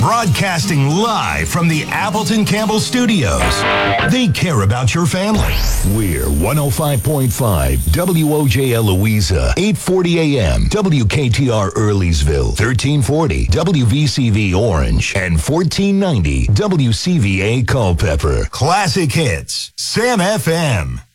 Broadcasting live from the Appleton Campbell Studios. They care about your family. We're 105.5 WOJL Louisa, 840 AM, WKTR Earleysville, 1340 WVCV Orange, and 1490 WCVA Culpeper. Classic hits, Sam FM.